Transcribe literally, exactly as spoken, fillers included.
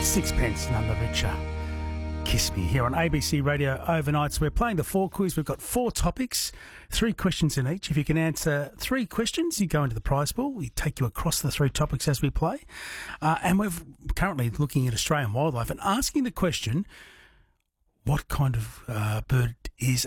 Sixpence None the Richer. Kiss Me here on A B C Radio Overnights. We're playing the four quiz. We've got four topics, three questions in each. If you can answer three questions, you go into the prize pool. We take you across the three topics as we play. Uh, and we're currently looking at Australian wildlife and asking the question, what kind of uh, bird is